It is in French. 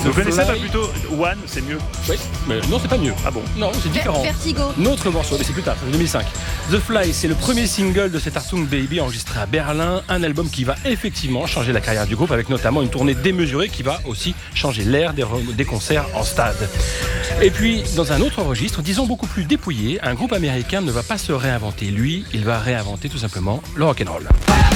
Vous connaissez Fly. pas plutôt One, c'est mieux. Oui, mais non, c'est pas mieux. Ah bon? Non, c'est différent. Vertigo. Notre morceau, mais c'est plus tard, c'est en 2005. The Fly, c'est le premier single de cet Achtung Baby enregistré à Berlin. Un album qui va effectivement changer la carrière du groupe avec notamment une tournée démesurée qui va aussi changer l'air des concerts en stade. Et puis, dans un autre registre, disons beaucoup plus dépouillé, un groupe américain ne va pas se réinventer. Lui, il va réinventer tout simplement le rock'n'roll.